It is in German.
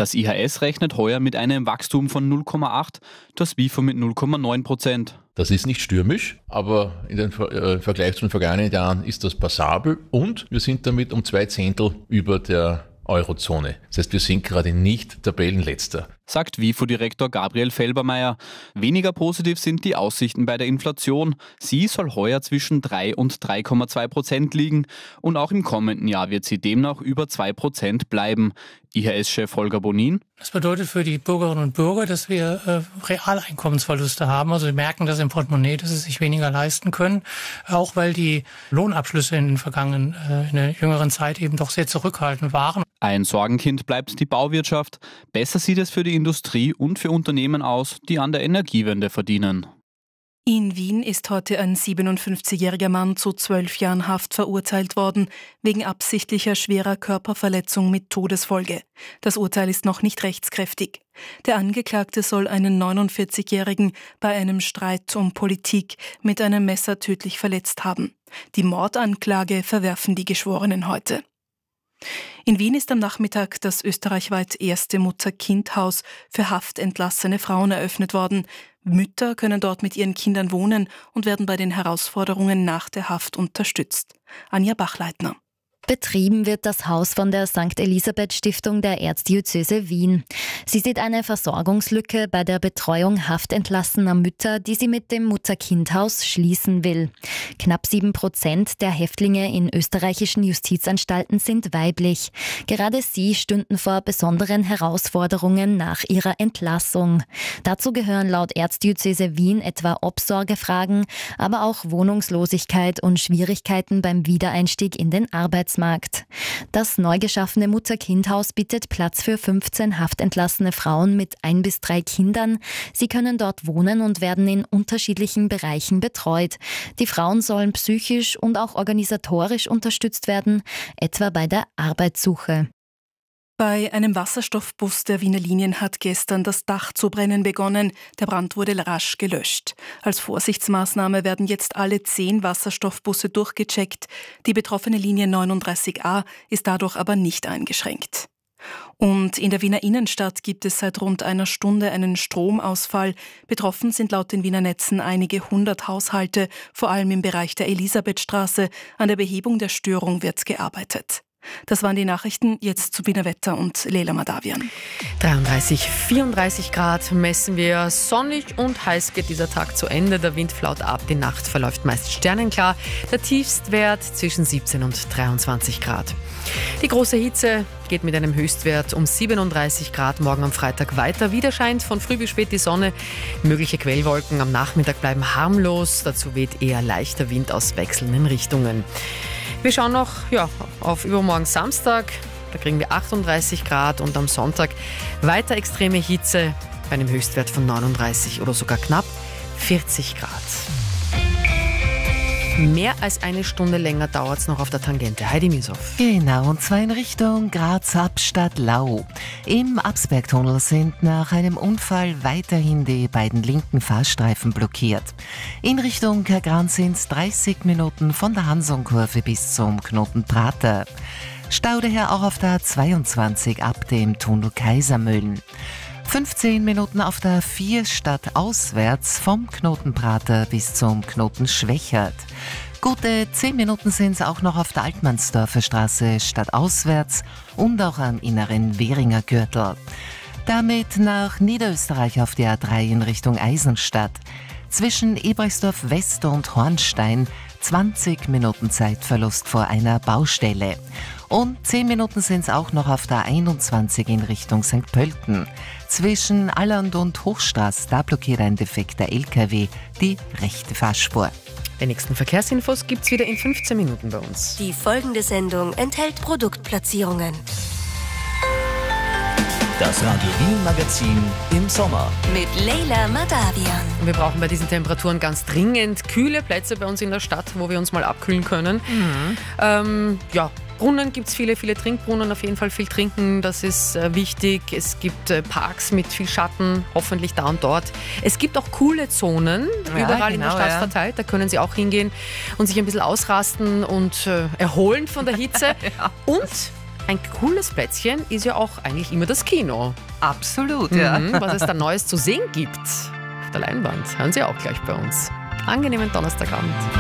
Das IHS rechnet heuer mit einem Wachstum von 0,8, das WIFO mit 0,9%. Das ist nicht stürmisch, aber im Vergleich zu den vergangenen Jahren ist das passabel und wir sind damit um 2/10 über der Eurozone. Das heißt, wir sind gerade nicht Tabellenletzter. Sagt WIFO-Direktor Gabriel Felbermeier. Weniger positiv sind die Aussichten bei der Inflation. Sie soll heuer zwischen 3 und 3,2% liegen und auch im kommenden Jahr wird sie demnach über 2% bleiben. IHS-Chef Holger Bonin. Das bedeutet für die Bürgerinnen und Bürger, dass wir Realeinkommensverluste haben. Also wir merken das im Portemonnaie, dass sie sich weniger leisten können. Auch weil die Lohnabschlüsse in der jüngeren Zeit eben doch sehr zurückhaltend waren. Ein Sorgenkind bleibt die Bauwirtschaft. Besser sieht es für die Industrie und für Unternehmen aus, die an der Energiewende verdienen. In Wien ist heute ein 57-jähriger Mann zu 12 Jahren Haft verurteilt worden, wegen absichtlicher schwerer Körperverletzung mit Todesfolge. Das Urteil ist noch nicht rechtskräftig. Der Angeklagte soll einen 49-Jährigen bei einem Streit um Politik mit einem Messer tödlich verletzt haben. Die Mordanklage verwerfen die Geschworenen heute. In Wien ist am Nachmittag das österreichweit erste Mutter-Kind-Haus für haftentlassene Frauen eröffnet worden. Mütter können dort mit ihren Kindern wohnen und werden bei den Herausforderungen nach der Haft unterstützt. Anja Bachleitner. Betrieben wird das Haus von der St. Elisabeth Stiftung der Erzdiözese Wien. Sie sieht eine Versorgungslücke bei der Betreuung haftentlassener Mütter, die sie mit dem Mutter-Kind-Haus schließen will. Knapp 7% der Häftlinge in österreichischen Justizanstalten sind weiblich. Gerade sie stünden vor besonderen Herausforderungen nach ihrer Entlassung. Dazu gehören laut Erzdiözese Wien etwa Obsorgefragen, aber auch Wohnungslosigkeit und Schwierigkeiten beim Wiedereinstieg in den Arbeitsmarkt. Das neu geschaffene Mutter-Kind-Haus bietet Platz für 15 haftentlassene Frauen mit 1 bis 3 Kindern. Sie können dort wohnen und werden in unterschiedlichen Bereichen betreut. Die Frauen sollen psychisch und auch organisatorisch unterstützt werden, etwa bei der Arbeitssuche. Bei einem Wasserstoffbus der Wiener Linien hat gestern das Dach zu brennen begonnen. Der Brand wurde rasch gelöscht. Als Vorsichtsmaßnahme werden jetzt alle 10 Wasserstoffbusse durchgecheckt. Die betroffene Linie 39a ist dadurch aber nicht eingeschränkt. Und in der Wiener Innenstadt gibt es seit rund einer Stunde einen Stromausfall. Betroffen sind laut den Wiener Netzen einige 100 Haushalte, vor allem im Bereich der Elisabethstraße. An der Behebung der Störung wird gearbeitet. Das waren die Nachrichten, jetzt zu Wiener Wetter und Leila Madavian. 33, 34 Grad messen wir. Sonnig und heiß geht dieser Tag zu Ende. Der Wind flaut ab, die Nacht verläuft meist sternenklar. Der Tiefstwert zwischen 17 und 23 Grad. Die große Hitze geht mit einem Höchstwert um 37 Grad morgen am Freitag weiter. Wieder scheint von früh bis spät die Sonne. Mögliche Quellwolken am Nachmittag bleiben harmlos. Dazu weht eher leichter Wind aus wechselnden Richtungen. Wir schauen noch auf übermorgen Samstag, da kriegen wir 38 Grad und am Sonntag weiter extreme Hitze bei einem Höchstwert von 39 oder sogar knapp 40 Grad. Mehr als eine Stunde länger dauert es noch auf der Tangente. Heidi Mieshoff. Genau, und zwar in Richtung Graz-Hauptstadt-Lau. Im Absbergtunnel sind nach einem Unfall weiterhin die beiden linken Fahrstreifen blockiert. In Richtung Kagran sind es 30 Minuten von der Hansonkurve bis zum Knoten Prater. Stau daher auch auf der A22 ab dem Tunnel Kaisermühlen. 15 Minuten auf der 4 stadtauswärts vom Knoten Prater bis zum Knoten Schwächert. Gute 10 Minuten sind es auch noch auf der Altmannsdorfer Straße stadtauswärts und auch am inneren Währinger Gürtel. Damit nach Niederösterreich auf der A3 in Richtung Eisenstadt. Zwischen Ebersdorf West und Hornstein 20 Minuten Zeitverlust vor einer Baustelle. Und 10 Minuten sind es auch noch auf der 21 in Richtung St. Pölten. Zwischen Alland und Hochstraß, da blockiert ein defekter LKW die rechte Fahrspur. Die nächsten Verkehrsinfos gibt's wieder in 15 Minuten bei uns. Die folgende Sendung enthält Produktplatzierungen. Das Radio Wien Magazin im Sommer. Mit Leila Madavian. Wir brauchen bei diesen Temperaturen ganz dringend kühle Plätze bei uns in der Stadt, wo wir uns mal abkühlen können. Brunnen gibt es viele Trinkbrunnen, auf jeden Fall viel trinken, das ist wichtig. Es gibt Parks mit viel Schatten, hoffentlich da und dort. Es gibt auch coole Zonen, überall in der Stadt verteilt, da können Sie auch hingehen und sich ein bisschen ausrasten und erholen von der Hitze. Und ein cooles Plätzchen ist ja auch eigentlich immer das Kino. Absolut, ja. Was es da Neues zu sehen gibt auf der Leinwand, hören Sie auch gleich bei uns. Angenehmen Donnerstagabend.